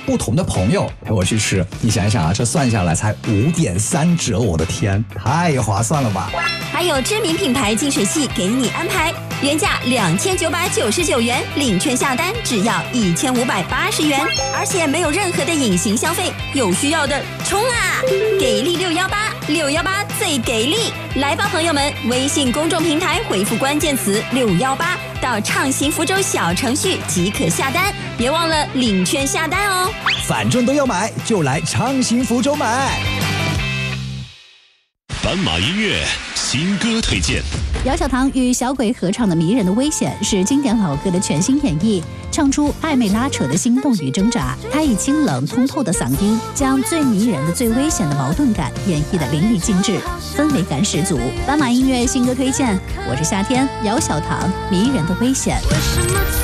不同的朋友陪我去吃。你想一想啊，这算下来才5.3折，我的天，太划算了吧！ 还有知名品牌净水器给你安排，原价2999元，领券下单只要1580元，而且没有任何的隐形消费，有需要的冲啊！给力618最给力！来吧，朋友们，微信公众平台回复关键词618到畅行福州小程序即可下单，别忘了领券下单哦。 反正都要买，就来畅行福州买。 斑马音乐新歌推荐。 姚小棠与小鬼合唱的《迷人的危险》是经典老歌的全新演绎，唱出暧昧拉扯的心动与挣扎。他以清冷通透的嗓音，将最迷人的、最危险的矛盾感演绎得淋漓尽致，氛围感十足。斑马音乐新歌推荐，我是夏天，姚小棠，《迷人的危险》。 为什么